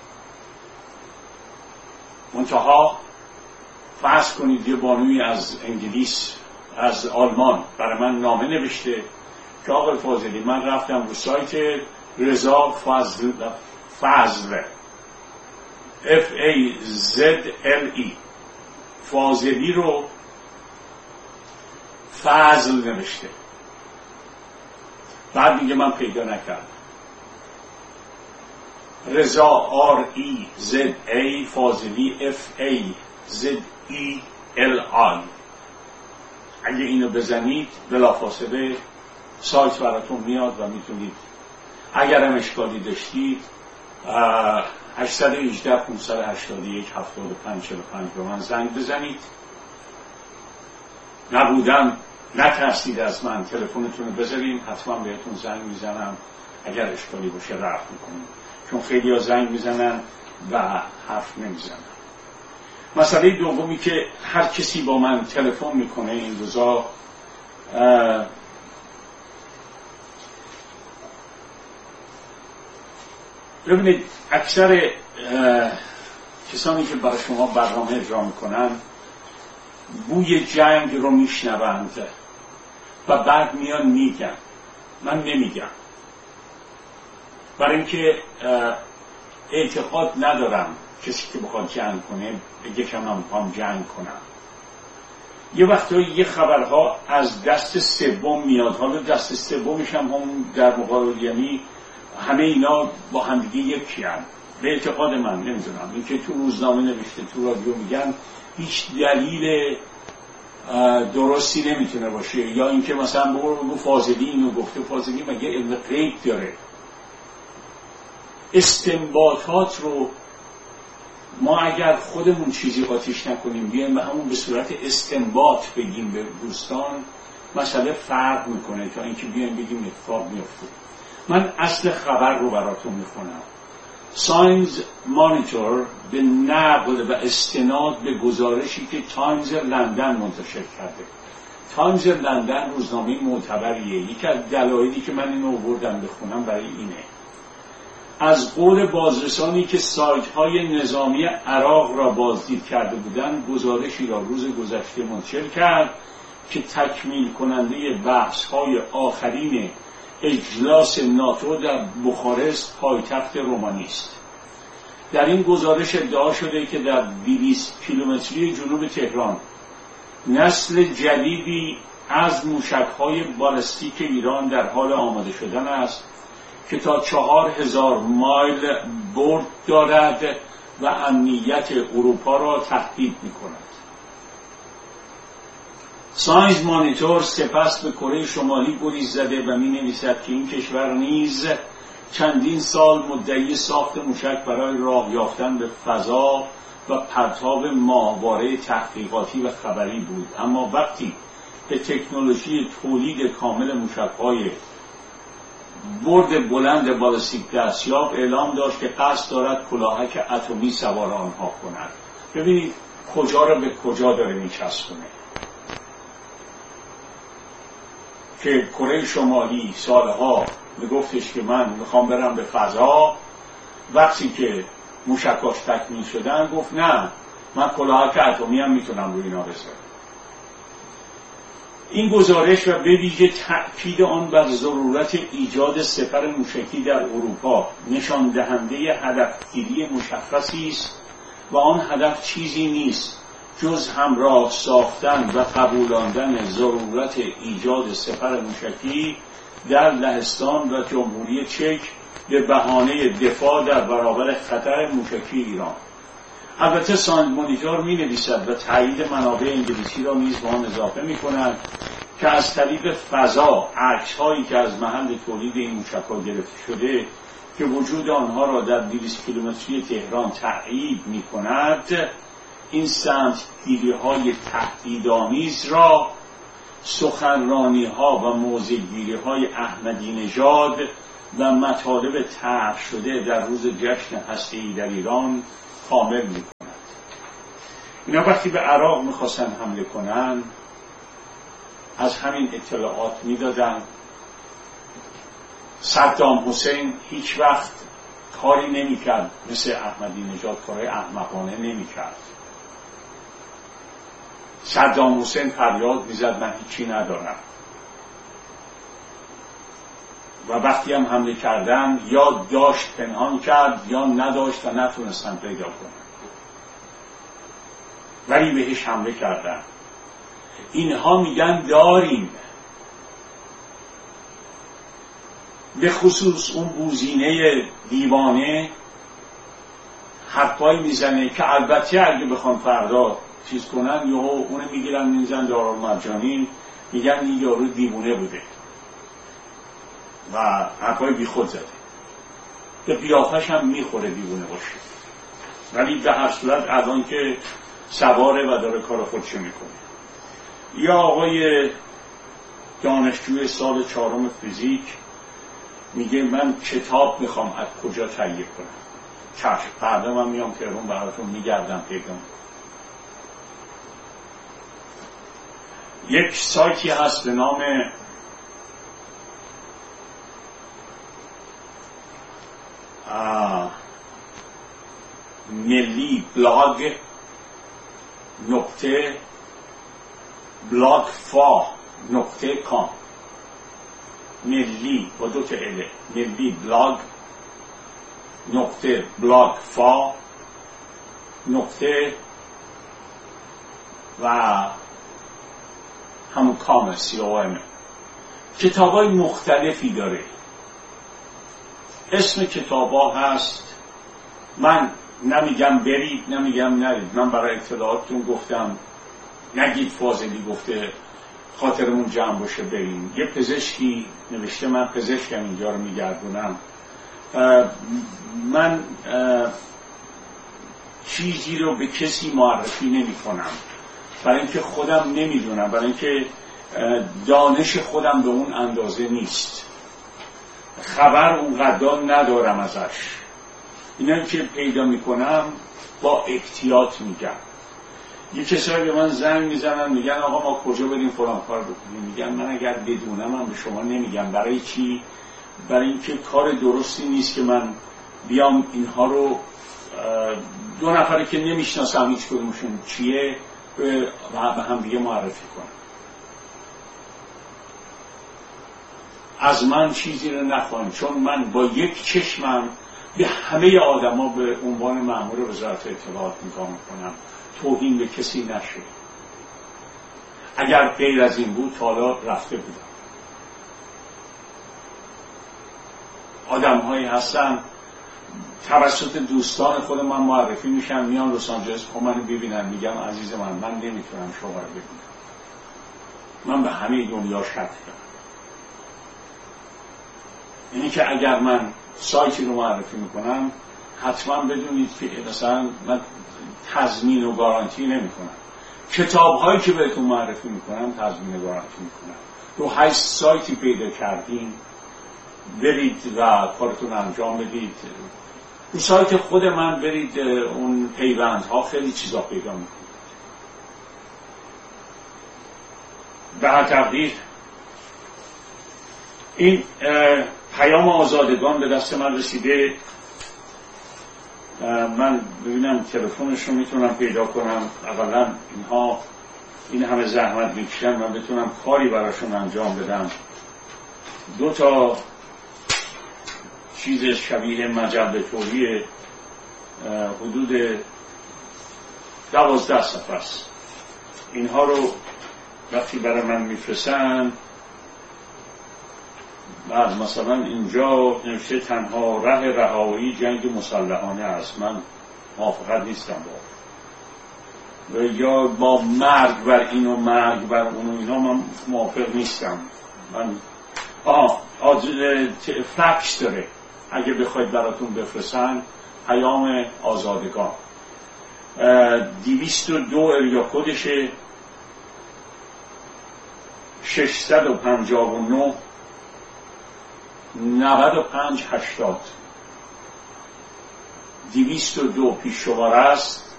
منتها فرض کنید یه بانوی از انگلیس، از آلمان برای من نامه نوشته که آقای فاضلی من رفتم رو سایت رضا فضل F-A-Z-L-E فاضلی رو فضل نوشته، بعد میگه من پیدا نکردم. رضا R-E-Z-A فاضلی F-A-Z-E-L-I. اگه اینو بزنید بلافاصله سایت براتون میاد و میتونید اگر هم اشکالی داشتید 818 581 75 45 به من زنگ بزنید. نبودم نترسید از من، تلفنتون رو بذارین، حتما بهتون زنگ میزنم. اگر اشکالی باشه رفت میکنیم، چون خیلی ها زنگ میزنن و حرف نمیزنن. مسئله دومی که هر کسی با من تلفن میکنه این روزا ببینید اکثر کسانی که برای شما برنامه اجرا میکنن بوی جنگ رو میشنوند و بعد میان میگن. من نمیگم، برای اینکه اعتقاد ندارم کسی که بخواد جنگ کنه بگه که من میخوام جنگ کنم. یه وقتایی یه خبرها از دست سوم میاد، حالا دست سومش هم در مقابل یعنی همه اینا با همدیگه یکی هم. به اعتقاد من نمیدونم، این که تو روزنامه نوشته تو رادیو میگن هیچ دلیل درستی نمیتونه باشه، یا اینکه مثلا بگو فاضلی اینو گفته. فاضلی مگه علم غیب داره؟ استنباطات رو ما اگر خودمون چیزی آتیش نکنیم بیایم به همون به صورت استنباط بگیم به دوستان، مسئله فرق میکنه تا اینکه بیایم بگیم اتفاق میفته. من اصل خبر رو براتون میخونم. ساینز مانیتور به نقل و استناد به گزارشی که تایمز لندن منتشر کرده. تایمز لندن روزنامه معتبریه. یکی از دلایلی که من اینو آوردم بخونم برای اینه. از قول بازرسانی که سایت‌های نظامی عراق را بازدید کرده بودند، گزارشی را روز گذشته منتشر کرد که تکمیل کننده بحث‌های آخرین اجلاس ناتو در بخارست پایتخت رومانی است. در این گزارش ادعا شده که در 200 کیلومتری جنوب تهران نسل جدیدی از موشک‌های بالستیک ایران در حال آماده شدن است که تا 4000 مایل برد دارد و امنیت اروپا را تهدید می‌کند. ساینز مانیتور سپس به کره شمالی گریز زده و می‌نویسد که این کشور نیز چندین سال مدعی ساخت موشک برای راه یافتن به فضا و پرتاب ماهواره تحقیقاتی و خبری بود، اما وقتی به تکنولوژی تولید کامل موشک‌های برد بلند بالستیک دستیاب اعلام داشت که قصد دارد کلاهک اتمی سوار آنها کند. ببینید کجا را به کجا داره میچسبونه که کره شمالی سالها میگفتش که من میخوام برم به فضا، وقتی که موشکاش تکمیل شدن گفت نه من کلاهک اتمی هم میتونم روی اینا بذارم. این گزارش و به ویژه تأکید آن بر ضرورت ایجاد سپر موشکی در اروپا نشان دهنده هدفگیری مشخصی است و آن هدف چیزی نیست جز همراه ساختن و قبولاندن ضرورت ایجاد سپر موشکی در لهستان و جمهوری چک به بهانه دفاع در برابر خطر موشکی ایران. البته ساینز مانیتور می نویسد و تایید منابع انگلیسی را نیز به آن اضافه می کند که از طریق فضا عکس هایی که از محل تولید این موشک‌ها گرفته شده که وجود آنها را در 200 کیلومتری تهران تایید می کند، این سمتگیری های تهدیدآمیز را سخنرانی ها و موضع‌گیری های احمدی نژاد و مطالب طرح شده در روز جشن هسته‌ای در ایران کامل می‌کند. اینا وقتی به عراق می‌خواستن حمله کنن از همین اطلاعات می‌دادن. صدام حسین هیچ وقت کاری نمی‌کرد مثل احمدی نژاد کارهای احمقانه نمی‌کرد. صدام حسین فریاد می‌زد من هیچی ندارم و وقتی هم حمله کردن یا داشت پنهان کرد یا نداشت و نتونستن پیدا کنن ولی بهش حمله کردن. اینها میگن داریم. به خصوص اون بوزینه دیوانه حرفایی میزنه که البته اگه بخوان فردا چیز کنن یهو اونو میگیرن میزن دارالمرجانی میگن این یارو دیوانه بوده و حرفای بی خود زده. به قیافش هم میخوره دیوانه باشه ولی به هر صورت الان که سواره و داره کار خودشو میکنه. یا آقای دانشجوی سال 4 فیزیک میگه من کتاب میخوام از کجا تهیه کنم. چشم فردا من میام تهران براتون میگردم پیدا. یک سایتی هست به نام ملی بلاگ نقطه بلاگ فا نقطه کام. ملی با 2 تا اله ملی بلاگ نقطه بلاگ فا نقطه و همون کام COM. کتابای مختلفی داره. اسم کتابا هست. من نمیگم برید نمیگم نرید. من برای اطلاعاتتون گفتم نگید فاضلی گفته خاطرمون جمع باشه بریم. یه پزشکی نوشته من پزشکم اینجا رو میگردونم. من چیزی رو به کسی معرفی نمی کنم برای اینکه خودم نمیدونم، برای اینکه دانش خودم به اون اندازه نیست، خبر اونقدر ندارم ازش. اینا که پیدا میکنم با احتیاط میگم. یه کسایی به من زنگ میزنن میگن آقا ما کجا بریم فلان کار بکنیم. میگم من اگر بدونم هم به شما نمیگم. برای چی؟ برای اینکه کار درستی نیست که من بیام اینها رو 2 نفری که نمیشناسم هیچ کدومشون چیه به هم دیگه معرفی کنم. از من چیزی رو نخواهیم، چون من با یک چشمم به همه آدما به عنوان مأمور وزارت اطلاعات نگاه میکنم. توهین به کسی نشه. اگر غیر از این بود تا حالا رفته بودم. آدم‌هایی هستن توسط دوستان خود من معرفی میشن، میان لس آنجلس منو ببینن، میگم عزیز من نمیتونم شما رو ببینم. من به همه دنیا شک دارم. یعنی که اگر من سایتی رو معرفی میکنم حتما بدونید که مثلا من تضمین و گارانتی نمیکنم. کتاب هایی که بهتون معرفی میکنم تضمین و گارانتی میکنم. رو 8 سایتی پیدا کردین برید و کارتون انجام بدید. رو سایت خود من برید، اون پیوندها خیلی چیزا پیدا میکنید. به هر تقدیر این پیام آزادگان به دست من رسیده. من ببینم تلفنش رو میتونم پیدا کنم. اولا اینها این همه زحمت میکشن من بتونم کاری براشون انجام بدم. 2 تا چیز شبیه مجله طوری حدود 12 صفحه است. اینها رو وقتی برای من میفرستن، بعد مثلا اینجا نوشته تنها راه رهایی جنگ مسلحانه است. من موافقت نیستم با و یا با مرگ بر این و مرگ بر اون و اینا من موافق نیستم. من فکس داره اگه بخواید براتون بفرستن. پیام آزادگان 202 اریا کدشه 659 95 80 202 پیش شماره است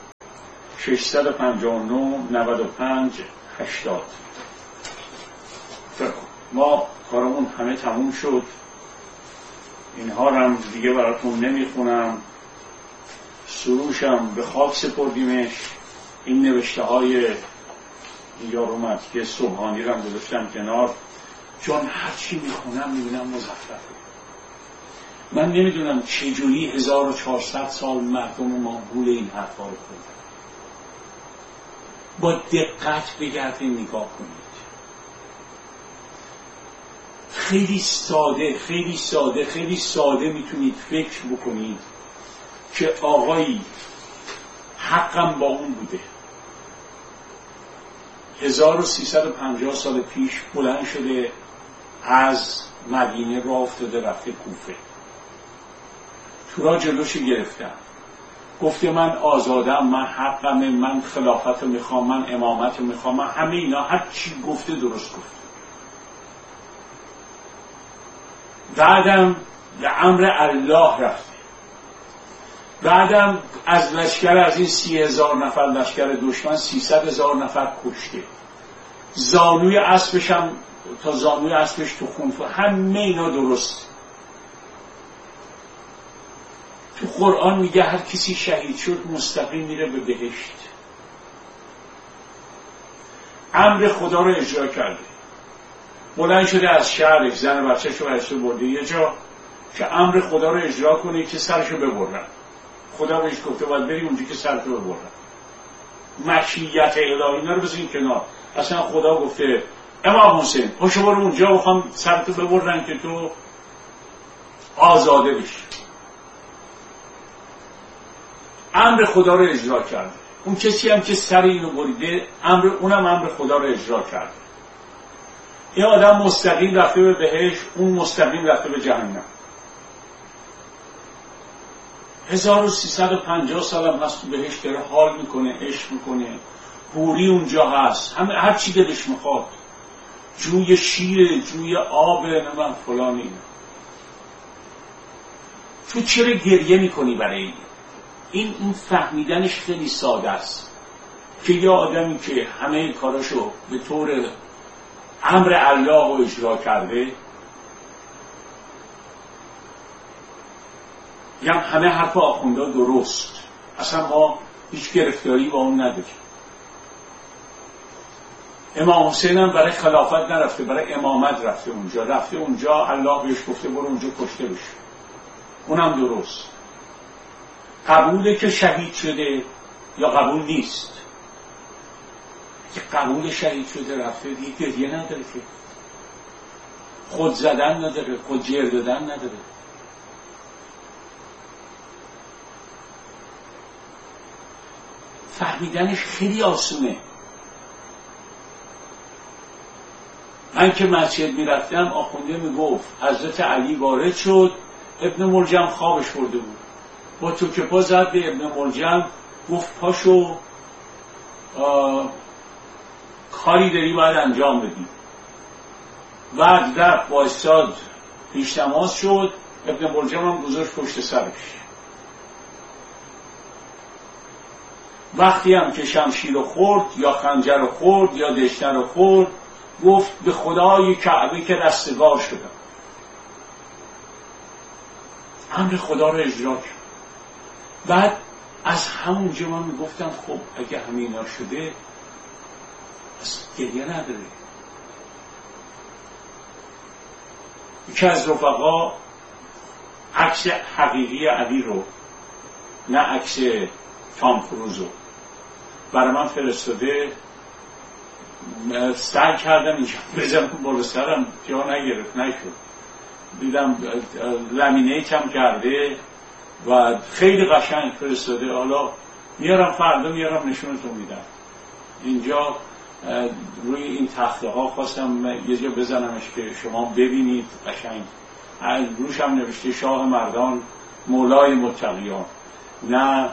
659 95 80. ما کارمون همه تموم شد، اینها هم دیگه براتون نمیخونم، سروشم به خاک سپردیمش. این نوشته های یارومت که صبحانی رو هم گذاشتم کنار، چون هرچی میخونم میبینم مزخرفه. من نمیدونم چجوری 1400 سال مردم ما گول این حرفا رو خوردن. با دقت بگردین نگاه کنید. خیلی ساده میتونید فکر بکنید که آقایی حقم با اون بوده. 1350 سال پیش بلند شده از مدینه راه افتاده رفته کوفه. تورا جلوش گرفتم، گفته من آزادم، من حقمه، من خلافت رو میخوام، من امامت رو میخوام، من همه اینا هر چی گفته درست گفته. بعدم به امر الله رفته. بعدم از لشکر، از این 30,000 نفر لشکر دشمن 300,000 نفر کشته. زانوی اسبش هم تا زانوی اسبش تو خون، همه اینا درست. تو قرآن میگه هر کسی شهید شد مستقیم میره به بهشت. امر خدا رو اجرا کرده. بلند شده از شهرش زن بچه‌ش رو برشته برده یه جا که امر خدا رو اجرا کنه که سرشو ببرن. خدا بهش گفته باید بری اونجا که سرتو ببرن. مشیت الهی اینا رو بزنین کنار. اصلا خدا گفته امام حسین پاشو برو اونجا، بخوام سرتو ببرن که تو آزاده بشی. امر خدا رو اجرا کرده. اون کسی هم که سر اینو بریده اونم امر خدا رو اجرا کرده. این آدم مستقیم رفته به بهشت، اون مستقیم رفته به جهنم. 1350 سال هم هست تو بهشت داره حال میکنه، عشق میکنه، حوری اونجا هست، همه هر چی دلش میخواد، جوی شیر، جوی آب، نمیم فلانی. تو چرا گریه میکنی برای این فهمیدنش خیلی ساده است که یه آدمی که همه کاراشو به طور امر الله رو اجرا کرده، یعنی همه حرف آخونده درست، اصلا ما هیچ گرفتاری با اون نداریم. امام حسین هم برای خلافت نرفته، برای امامت رفته اونجا الله بهش گفته برو اونجا کشته بشه. اونم درست. قبوله که شهید شده یا قبول نیست؟ که قبول شهید شده رفته دیگه گریه نداره، که خود زدن نداره، خود جر دادن نداره. فهمیدنش خیلی آسونه. من که مسجد میرفتم آخونده میگفت حضرت علی وارد شد، ابن ملجم خوابش برده بود، با تو که پا زد به ابن ملجم، گفت پاشو کاری داری باید انجام بدی. بعد رفت وایساد پیش نماز شد، ابن ملجم هم گذاشت پشت سرش. وقتی هم که شمشیر رو خورد یا خنجر رو خورد یا دشنه رو خورد، گفت به خدای کعبه که رستگار شدم. امر خدا رو اجرا کرد. بعد از همونجا من میگفتم خب اگه همینا شده پس گریه نداره. یکی از رفقا عکس حقیقی علی رو، نه عکس تام کروز رو، برای من فرستاده. سعی کردم اینجا بزنم بالا سرم، جا نگرفت، نشد. دیدم لامینیت هم کرده و خیلی قشنگ فرستاده. حالا فردا میارم نشونتون میدم. اینجا روی این تخته ها خواستم یه جا بزنمش که شما ببینید قشنگ. روش هم نوشته شاه مردان مولای متقیان، نه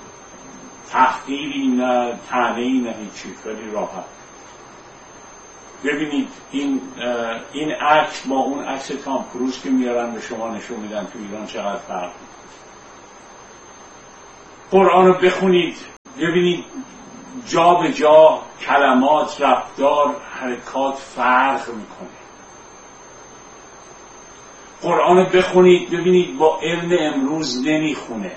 تحقیری، نه طعنه‌ای، نه هیچی، خیلی راحت. ببینید این عکس با اون عکس تام کروز که میارن به شما نشون میدن تو ایران چقدر فرق. قرآن رو بخونید ببینید جا به جا کلمات، رفتار، حرکات فرق میکنه. قرآن رو بخونید ببینید با علم امروز نمیخونه.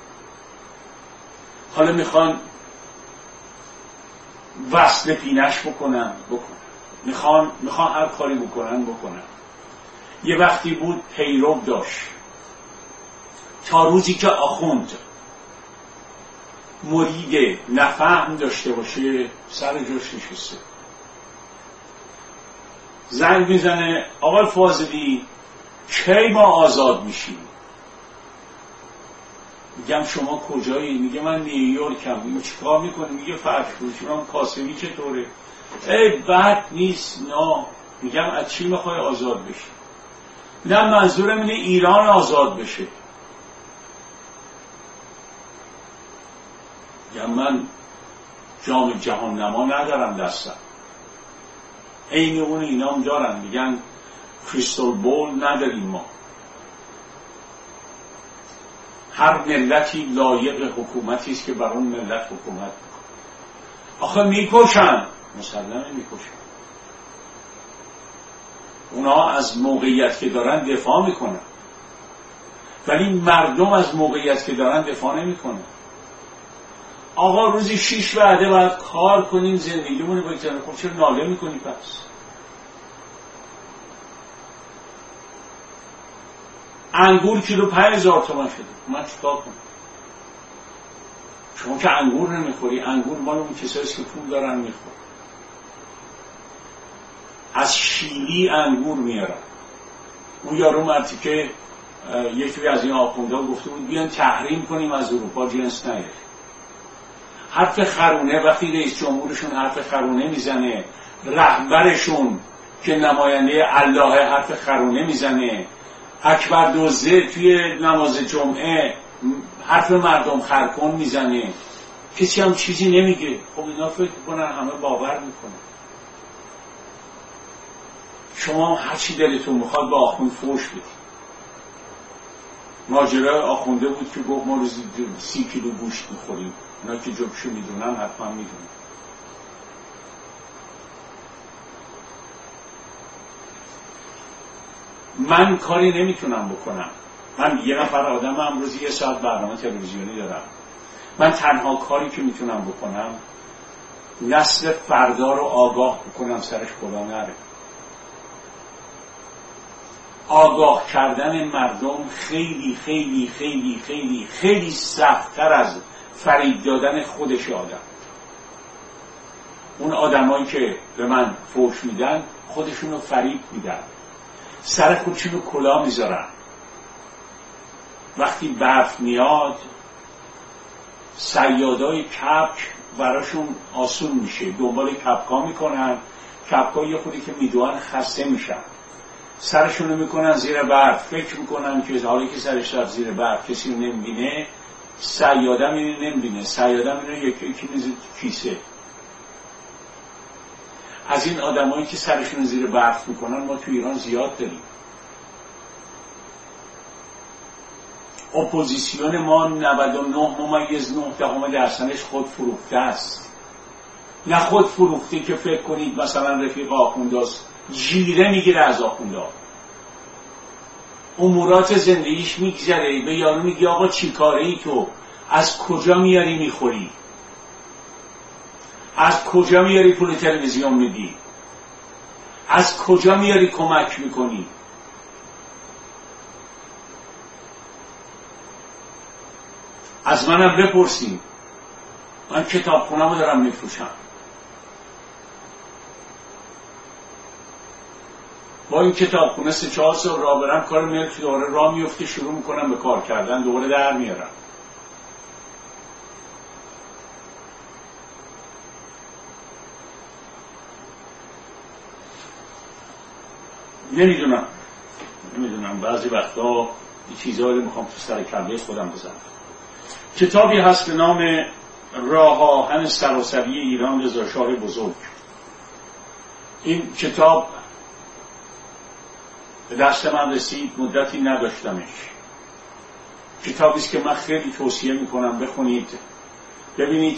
حالا میخوان وصل پینش بکنن میخوان هر کاری بکنن. یه وقتی بود پیرو داشت تا روزی که آخوند مرید نفهم داشته باشه سر جاش نشسته. زنگ میزنه آقای فاضلی کی ما آزاد میشیم؟ میگم شما کجایی؟ میگه من نیویورکم. میگه چیکار میکنی؟ میگه فرش فروشی. من کاسبی چطوره؟ ای بد نیست. نه. میگم از چی میخوای آزاد بشی؟ نه منظورم اینه ایران آزاد بشه. میگم من جام جهان نما ندارم دستم. عین اون اینا هم دارن. میگن کریستال بول نداریم ما. هر ملتی لایق حکومتی است که بر اون ملت حکومت میکنه. آخه میکشن. مسلمه میکشن. اونا از موقعیت که دارن دفاع میکنن ولی مردم از موقعیت که دارن دفاع نمیکنن. آقا روزی 6 وعده باید کار کنیم زندگیمون رو بگذاریم. خب چرا ناله میکنی پس؟ انگور کیلو 5000 تومان شده. من چیکار کنم؟ شما که انگور نمیخوری. انگور مال اون کسایی که پول دارن میخور. از شیلی انگور میارن. اون یارو مرتی که یکی از این آخونده گفته بود بیان تحریم کنیم از اروپا جنس نیاره. حرف خرونه وقتی رئیس جمهورشون حرف خرونه میزنه، رهبرشون که نماینده الله حرف خرونه میزنه، اکبر دوزه توی نماز جمعه حرف مردم خرکن میزنه، کسی هم چیزی نمیگه. خب اینا فکر کنن همه باور میکنن. شما هر چی دلتون میخواد با آخوند فوش بدید. ماجرا آخونده بود که گفت ما روزی 30 کیلو گوشت میخوریم. اونا که جبشو میدونن حتما میدونن. من کاری نمیتونم بکنم. من یه نفر آدم امروز 1 ساعت برنامه تلویزیونی دارم. من تنها کاری که میتونم بکنم نسل فردا رو آگاه بکنم سرش خدا نره. آگاه کردن مردم خیلی خیلی خیلی خیلی خیلی سخت‌تر از فریب دادن خودش آدم. اون آدمایی که به من فوش میدن خودشونو فریب میدن، سر خودشونو کلاه میذارن. وقتی برف میاد صیادای کپک براشون آسون میشه، دنبال کپکا میکنن. کپکا یه خودی که میدونن خسته میشن، سرشونو میکنن زیر برف. فکر میکنن که حالی که سرش رفت زیر برف کسی رو نمیبینه، صیادم اینو نمیبینه. صیادم اینو یکی میزه تو کیسه. از این آدمایی که سرشون زیر برف میکنن ما تو ایران زیاد داریم. اپوزیسیون ما 99.9% خود فروخته است. نه خود فروخته که فکر کنید مثلا رفیق آخونداست جیره میگیره از آخوندا، امورات زندگیش میگذره. به یارو میگی آقا چی کاره ای تو؟ از کجا میاری میخوری؟ از کجا میاری پول تلویزیون میدی؟ از کجا میاری کمک میکنی؟ از منم بپرسیم. من کتابخونه‌مو دارم میفروشم. با این کتابخونه 3-4 سال راه برم کار ملک دوباره راه میفته، شروع میکنم به کار کردن، دوباره در میارم. نمیدونم بعضی وقتا این چیزهایی رو میخوام تو سر کله خودم بزنم. کتابی هست به نام راه آهن سراسری ایران رضا شاه بزرگ. این کتاب به دست من رسید، مدتی نداشتمش. کتابی است که من خیلی توصیه میکنم بخونید، ببینید